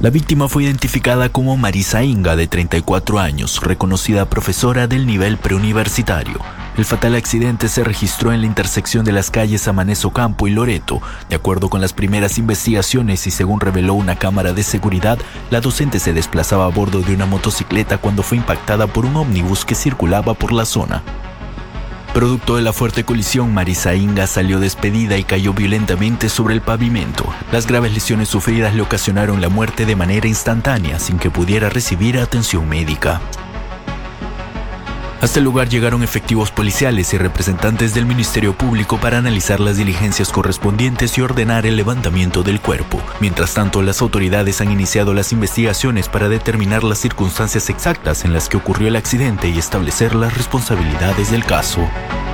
La víctima fue identificada como Marisa Inga, de 34 años, reconocida profesora del nivel preuniversitario. El fatal accidente se registró en la intersección de las calles Amaneso Campo y Loreto. De acuerdo con las primeras investigaciones y según reveló una cámara de seguridad, la docente se desplazaba a bordo de una motocicleta cuando fue impactada por un ómnibus que circulaba por la zona. Producto de la fuerte colisión, Marisa Inga salió despedida y cayó violentamente sobre el pavimento. Las graves lesiones sufridas le ocasionaron la muerte de manera instantánea, sin que pudiera recibir atención médica. Hasta el lugar llegaron efectivos policiales y representantes del Ministerio Público para analizar las diligencias correspondientes y ordenar el levantamiento del cuerpo. Mientras tanto, las autoridades han iniciado las investigaciones para determinar las circunstancias exactas en las que ocurrió el accidente y establecer las responsabilidades del caso.